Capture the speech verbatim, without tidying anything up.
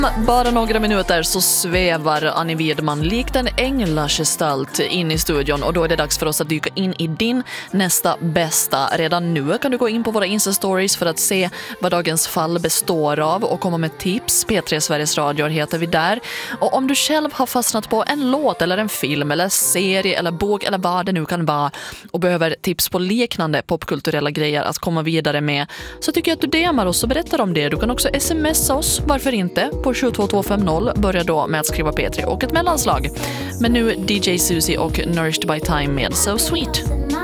Bara några minuter så svävar Annie Widman likt en änglagestalt in i studion och då är det dags för oss att dyka in i din nästa bästa. Redan nu kan du gå in på våra Insta-stories för att se vad dagens fall består av och komma med tips. P tre Sveriges Radio heter vi där. Och om du själv har fastnat på en låt eller en film eller serie eller bok eller vad det nu kan vara och behöver tips på liknande popkulturella grejer att komma vidare med, så tycker jag att du D M:ar oss och berättar om det. Du kan också smsa oss, varför inte, på sju två två fem noll. Börja då med att skriva P tre och ett mellanslag. Men nu D J Susie och Nourished by Time med So Sweet.